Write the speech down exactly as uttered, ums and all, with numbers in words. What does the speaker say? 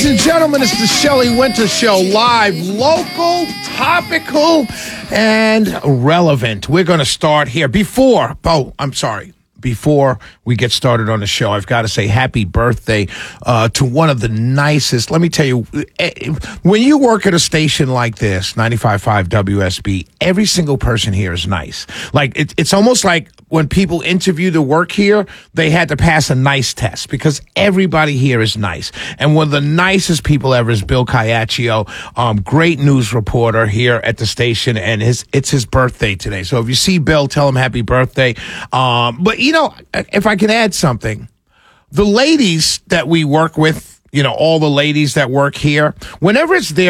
and gentlemen, it's the Shelley Winter Show, live, local, topical, and relevant. We're going to start here. Before, oh, I'm sorry. Before we get started on the show, I've got to say happy birthday uh, to one of the nicest. Let me tell you, when you work at a station like this, ninety-five point five W S B, every single person here is nice. Like, it, it's almost like when people interview to work here, they had to pass a nice test because everybody here is nice. And one of the nicest people ever is Bill Caiaccio, um, great news reporter here at the station, and his it's his birthday today. So if you see Bill, tell him happy birthday. Um, but, you know, if I can add something, the ladies that we work with, you know, all the ladies that work here, whenever it's their